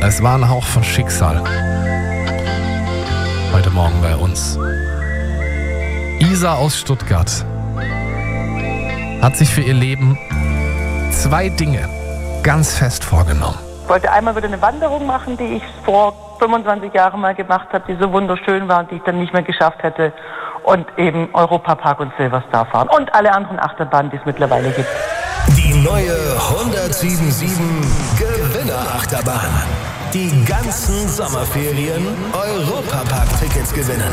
Es war ein Hauch von Schicksal. Heute Morgen bei uns. Isa aus Stuttgart hat sich für ihr Leben 2 Dinge ganz fest vorgenommen. Ich wollte einmal wieder eine Wanderung machen, die ich vor 25 Jahren mal gemacht habe, die so wunderschön war und die ich dann nicht mehr geschafft hätte. Und eben Europapark und Silverstar fahren. Und alle anderen Achterbahnen, die es mittlerweile gibt. Die neue 107.7 Gewinnerachterbahn. Die ganzen Sommerferien Europapark-Tickets gewinnen.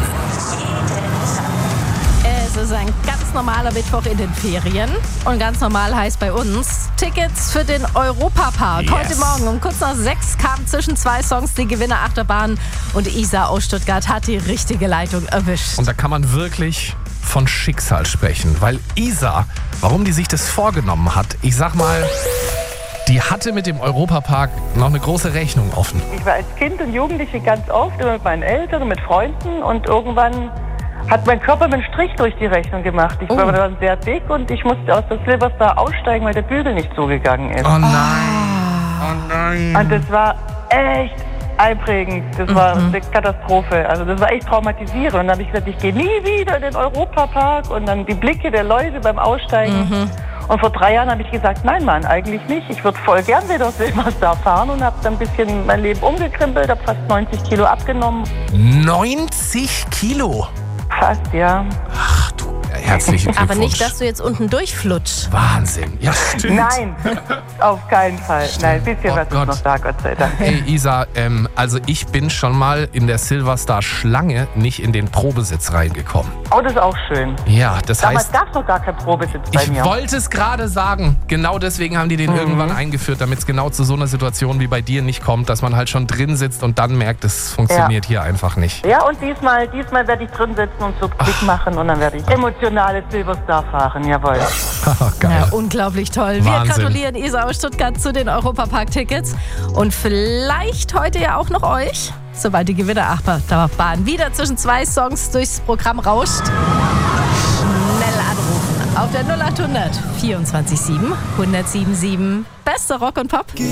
Es ist ein ganz normaler Mittwoch in den Ferien. Und ganz normal heißt bei uns Tickets für den Europapark. Yes. Heute Morgen um kurz nach 6 kam zwischen 2 Songs die Gewinnerachterbahn. Und Isa aus Stuttgart hat die richtige Leitung erwischt. Und da kann man wirklich von Schicksal sprechen. Weil Isa, warum die sich das vorgenommen hat, ich sag mal, die hatte mit dem Europapark noch eine große Rechnung offen. Ich war als Kind und Jugendliche ganz oft, immer mit meinen Eltern und mit Freunden. Und irgendwann hat mein Körper mir einen Strich durch die Rechnung gemacht. Ich war dann sehr dick und ich musste aus der Silverstar aussteigen, weil der Bügel nicht zugegangen ist. Oh nein. Oh nein. Und das war echt einprägend. Das war eine Katastrophe. Also das war echt traumatisierend. Und dann habe ich gesagt, ich gehe nie wieder in den Europapark. Und dann die Blicke der Leute beim Aussteigen. Und vor 3 Jahren habe ich gesagt, nein Mann, eigentlich nicht. Ich würde voll gern wieder Silverstar fahren und habe dann ein bisschen mein Leben umgekrempelt, habe fast 90 Kilo abgenommen. 90 Kilo? Fast, ja. Ach du, herzlichen Glückwunsch. Aber nicht, dass du jetzt unten durchflutschst. Wahnsinn. Ja, stimmt. Nein, auf keinen Fall. Nein, ein bisschen was Gott. ist noch da, Gott sei Dank. Hey Isa, also ich bin schon mal in der Silverstar-Schlange nicht in den Probesitz reingekommen. Oh, das ist auch schön. Ja, das Damals heißt, gab es noch gar keinen Probesitz bei ich mir. wollte es gerade sagen. Genau deswegen haben die den irgendwann eingeführt, damit es genau zu so einer Situation wie bei dir nicht kommt, dass man halt schon drin sitzt und dann merkt, es funktioniert hier einfach nicht. Ja, und diesmal werde ich drin sitzen und so Klick machen und dann werde ich emotionale Silverstar fahren, jawohl. Geil. Ja, unglaublich toll. Wir Wahnsinn. gratulieren Isa aus Stuttgart zu den Europapark-Tickets. Und vielleicht heute ja auch noch euch, sobald die Gewinnerachterbahn wieder zwischen 2 Songs durchs Programm rauscht. Schnell anrufen auf der 0800 24 7 107 7. Beste Rock und Pop.